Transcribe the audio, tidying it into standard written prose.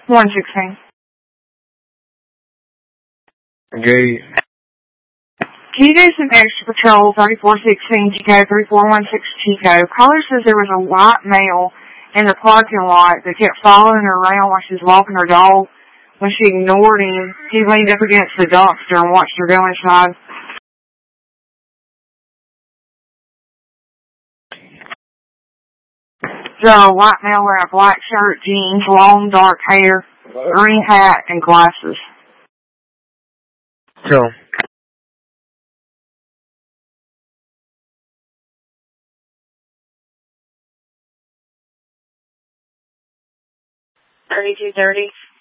116. Okay. Can you do some extra patrol, 3416 Chico, 3416 Chico? Caller says there was a white male in the parking lot that kept following her around while she was walking her dog. When she ignored him, he leaned up against the dumpster and watched her go inside. So a white male wearing a black shirt, jeans, long dark hair, green hat, and glasses. So. 3230.